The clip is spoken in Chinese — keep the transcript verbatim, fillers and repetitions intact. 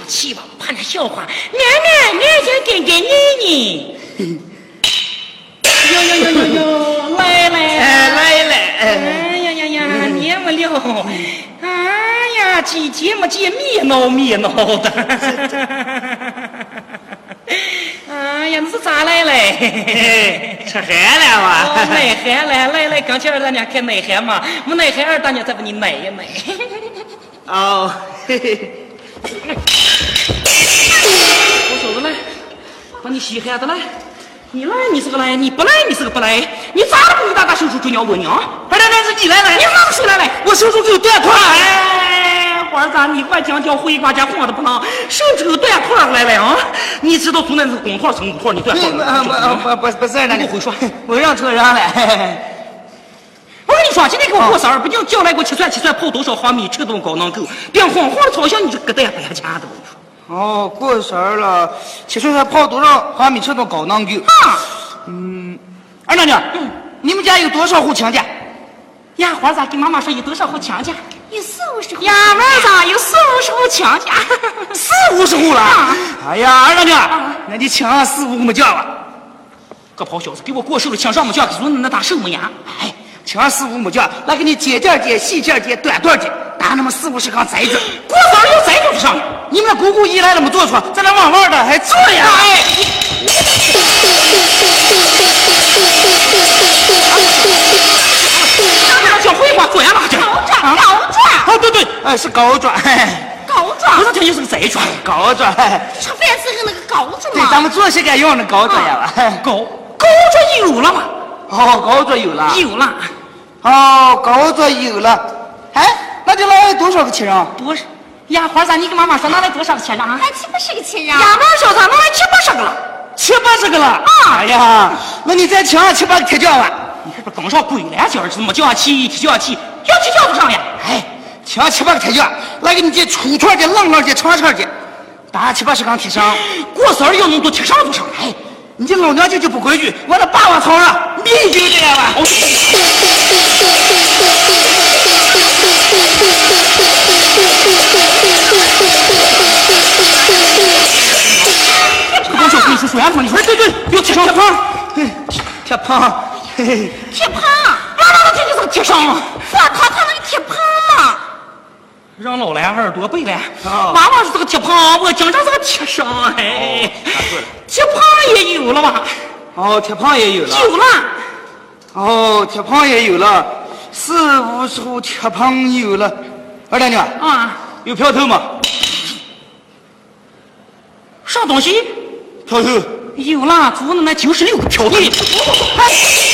气吧，怕那笑话。娘娘，俺想跟跟你呢。哟哟哟哟哟，来来， 哎来来， 哎呀呀呀，念不了。哎呀，姐姐嘛姐灭闹灭闹的。哎呀，你是咋来嘞？ 吃海了嘛？ 哦，奶海了，来来，刚才二大娘开奶海嘛，我奶海二大娘再把你奶一奶。 哦，嘿嘿。 我说的来，把你洗海的来。你来你是个来，你不来你是个不来，你咋不给大大手术追鸟问你啊？ 二大娘是你来了， 你哪个谁来来？ 我手术给我断块。 哎，花子，你快讲讲回瓜家晃的不能，手指头断块来了啊！你知道做那是公块成块，你断块了？不不不不是二大娘， 我会说， 我让车让了。 我跟你说，今天给我过生日，不仅叫来给我切蒜切蒜泡多少花米，吃顿高囊狗，别晃晃的朝向你这疙瘩不要钱的。 哦，过生日了，切蒜蒜泡多少花米，吃顿高囊狗。 啊， 嗯，二大娘，嗯，你们家有多少户亲家？ 呀，花子跟妈妈说有多少户亲家？ 有四五十户。 呀，儿子有四五十户亲家， 四五十户了。啊、哎呀，二大娘，啊、那你请上四五个家吧。 个跑小子，给我过手了，请上么家，给说那大手么呀？ 哎，请上四五个家，来给你剪件剪、细件剪、短段剪，打那么四五十缸栽子。 过生日有栽子上， 你们姑姑一来那么做出，在那玩玩的还做呀？哎。 小灰花转了， 高转，高转。 哦，对对，哎，是高转。 高转。 我说听你是个贼转， 高转。 吃饭时候那个高转对，咱们做些该用的高转呀吧。 高高转有了吗？ 哦，高转有了。 有了。 哦，高转有了。哎，那就来多少个亲人？ 多少？呀，花子，你跟妈妈说拿来多少个亲人啊？ 来七八十个亲人。 呀，那小子拿来七八十个了， 七八十个了。 啊！ 哎呀，那你再请上七八个铁匠吧。 你这不刚上鬼来今儿怎么叫起铁匠起？要起叫不上呀！ 哎，请上七八个铁匠来给你这粗串的、愣愣的、长长的，打七八十缸铁上。 过生日要弄多铁上多上。 哎，你这老娘舅就不规矩，我这霸王头上你就这样吧。 光小跟你说说呀，你说对对，有铁上铁胖， 铁胖，嘿嘿， 铁胖， 哪哪能听你是个铁上啊？ 哇，他他那个铁胖嘛， 让老来耳朵背来。 哦、 妈妈是个铁胖，我经常是个铁上，哎，铁胖也有了吧？ 哦，铁胖也有了。 有了。 哦，铁胖也有了，四五十户铁胖有了。二大娘啊， 有票头吗？ 啥东西？ 票头有了，租的那九十六个票头。哎。